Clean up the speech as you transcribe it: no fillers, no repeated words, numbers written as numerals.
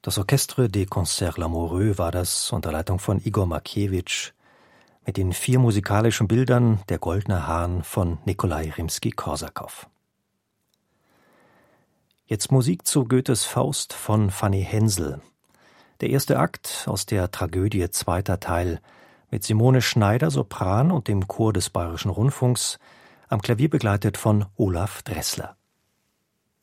Das Orchestre des Concerts Lamoureux war das unter Leitung von Igor Markiewicz mit den 4 musikalischen Bildern Der goldene Hahn von Nikolai Rimski-Korsakow. Jetzt Musik zu Goethes Faust von Fanny Hensel. Der erste Akt aus der Tragödie, zweiter Teil, mit Simone Schneider, Sopran und dem Chor des Bayerischen Rundfunks, am Klavier begleitet von Olaf Dressler.